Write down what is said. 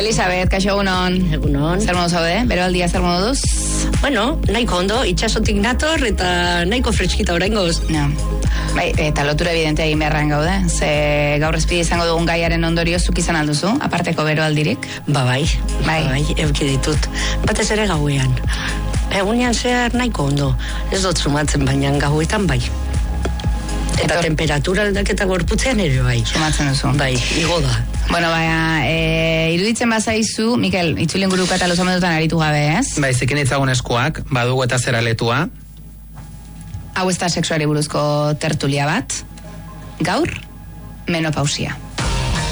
Elisabet, kaixo egunon. Egunon. Zer modu zaude? Bero aldia zer modu duz? Bueno, nahiko ondo, itxasotik nator eta nahiko freskita oraingoz. No. Bai, eta lotura evidente egin beharran gaude. Ze gaur ezpide izango dugun gaiaren ondorio zuk izan alduzu, aparteko bero aldirik? Bai, euki ditut. Batez ere gauean. Egunean zehar nahiko ondo. Ez dut sumatzen, baina gauetan bai. Eta temperatura aldaketa gorputzean ere bai. Sumatzen duzu. Bai, igo da. Bueno, iruditzen bazaizu, Mikel, itzulien guruka eta lozamendutan aritu gabe, ez? Bai, zekin itzagun eskuak, badugu eta zera letua. Hau ez da sexuari buruzko tertulia bat. Gaur, menopausia.